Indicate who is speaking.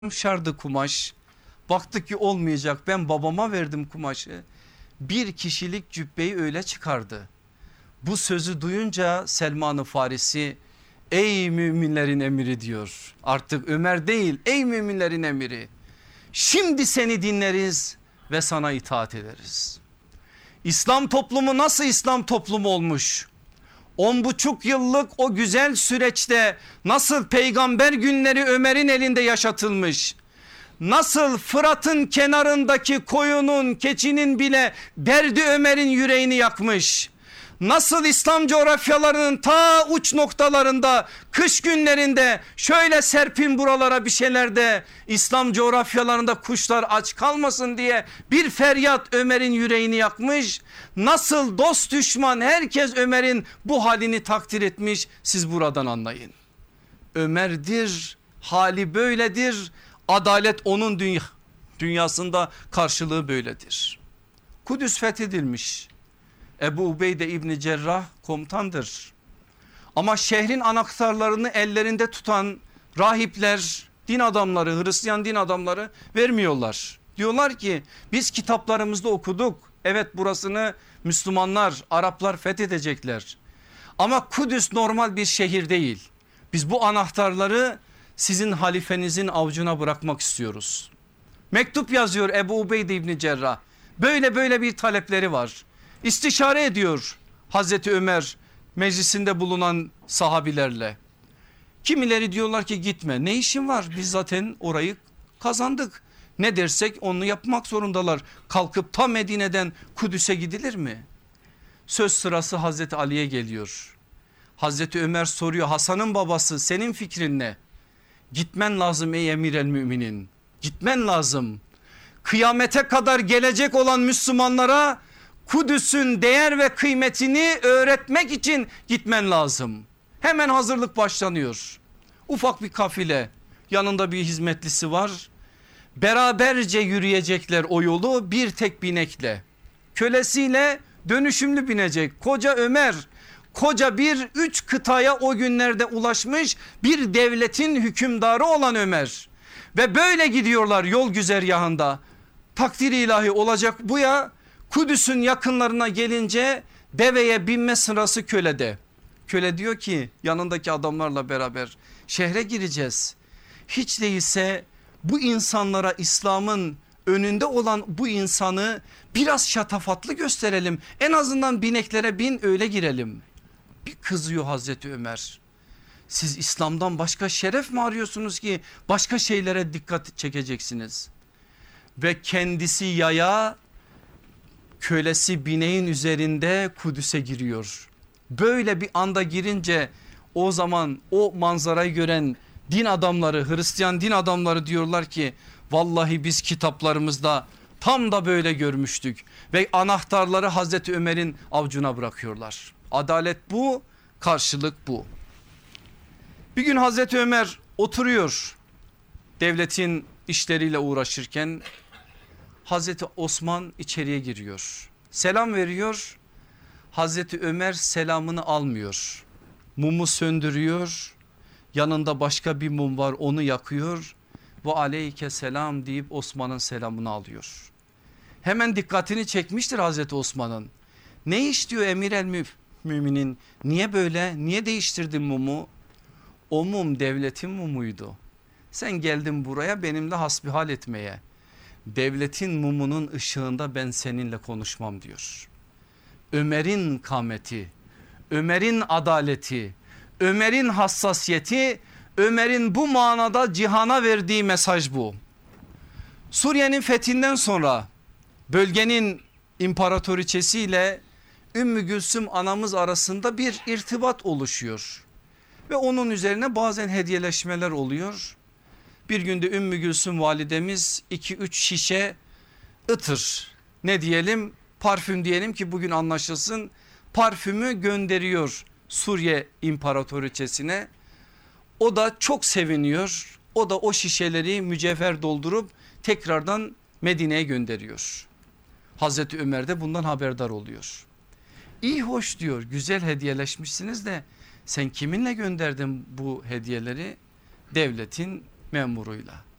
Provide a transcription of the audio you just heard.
Speaker 1: şardı kumaş. Baktık ki olmayacak, ben babama verdim kumaşı. Bir kişilik cübbeyi öyle çıkardı. Bu sözü duyunca Selman-ı Farisi, ey müminlerin emiri diyor. Artık Ömer değil, ey müminlerin emiri. Şimdi seni dinleriz ve sana itaat ederiz. İslam toplumu nasıl İslam toplumu olmuş? 10,5 yıllık o güzel süreçte nasıl peygamber günleri Ömer'in elinde yaşatılmış? Nasıl Fırat'ın kenarındaki koyunun, keçinin bile derdi Ömer'in yüreğini yakmış? Nasıl İslam coğrafyalarının ta uç noktalarında kış günlerinde şöyle serpin buralara bir şeylerde İslam coğrafyalarında kuşlar aç kalmasın diye bir feryat Ömer'in yüreğini yakmış. Nasıl dost düşman herkes Ömer'in bu halini takdir etmiş, siz buradan anlayın. Ömer'dir, hali böyledir, adalet onun dünyasında karşılığı böyledir. Kudüs fethedilmiş. Ebu Ubeyde İbni Cerrah komutandır. Ama şehrin anahtarlarını ellerinde tutan rahipler, din adamları, Hristiyan din adamları vermiyorlar. Diyorlar ki biz kitaplarımızda okuduk. Evet, burasını Müslümanlar, Araplar fethedecekler. Ama Kudüs normal bir şehir değil. Biz bu anahtarları sizin halifenizin avucuna bırakmak istiyoruz. Mektup yazıyor Ebu Ubeyde İbni Cerrah. Böyle bir talepleri var. İstişare ediyor Hazreti Ömer meclisinde bulunan sahabilerle. Kimileri diyorlar ki gitme, ne işin var, biz zaten orayı kazandık. Ne dersek onu yapmak zorundalar. Kalkıp ta Medine'den Kudüs'e gidilir mi? Söz sırası Hazreti Ali'ye geliyor. Hazreti Ömer soruyor, Hasan'ın babası, senin fikrin ne? Gitmen lazım ey emir el müminin, gitmen lazım. Kıyamete kadar gelecek olan Müslümanlara Kudüs'ün değer ve kıymetini öğretmek için gitmen lazım. Hemen hazırlık başlanıyor. Ufak bir kafile, yanında bir hizmetlisi var. Beraberce yürüyecekler o yolu bir tek binekle. Kölesiyle dönüşümlü binecek. Koca Ömer, koca bir 3 kıtaya o günlerde ulaşmış bir devletin hükümdarı olan Ömer. Ve böyle gidiyorlar yol güzergahında. Takdir ilahi olacak bu ya. Kudüs'ün yakınlarına gelince deveye binme sırası kölede. Köle diyor ki yanındaki adamlarla beraber şehre gireceğiz. Hiç değilse bu insanlara İslam'ın önünde olan bu insanı biraz şatafatlı gösterelim. En azından bineklere bin, öyle girelim. Bir kızıyor Hazreti Ömer. Siz İslam'dan başka şeref mi arıyorsunuz ki başka şeylere dikkat çekeceksiniz? Ve kendisi yaya, kölesi bineğin üzerinde Kudüs'e giriyor. Böyle bir anda girince o zaman o manzarayı gören din adamları, Hristiyan din adamları diyorlar ki vallahi biz kitaplarımızda tam da böyle görmüştük. Ve anahtarları Hazreti Ömer'in avucuna bırakıyorlar. Adalet bu, karşılık bu. Bir gün Hazreti Ömer oturuyor devletin işleriyle uğraşırken, Hazreti Osman içeriye giriyor. Selam veriyor. Hazreti Ömer selamını almıyor. Mumu söndürüyor. Yanında başka bir mum var, onu yakıyor. Ve aleyke selam deyip Osman'ın selamını alıyor. Hemen dikkatini çekmiştir Hazreti Osman'ın. Ne iş diyor emir el müminin, niye böyle, niye değiştirdin mumu? O mum devletin mumuydu. Sen geldin buraya benimle hasbihal etmeye. Devletin mumunun ışığında ben seninle konuşmam diyor. Ömer'in kâmeti, Ömer'in adaleti, Ömer'in hassasiyeti, Ömer'in bu manada cihana verdiği mesaj bu. Suriye'nin fethinden sonra bölgenin imparatoriçesiyle Ümmü Gülsüm anamız arasında bir irtibat oluşuyor. Ve onun üzerine bazen hediyeleşmeler oluyor. Bir günde Ümmü Gülsüm validemiz 2-3 şişe ıtır, ne diyelim, parfüm diyelim ki bugün anlaşılsın, parfümü gönderiyor Suriye imparatoriçesine. O da çok seviniyor. O da o şişeleri mücevher doldurup tekrardan Medine'ye gönderiyor. Hazreti Ömer de bundan haberdar oluyor. İyi hoş diyor, güzel hediyeleşmişsiniz de sen kiminle gönderdin bu hediyeleri? Devletin memuruyla.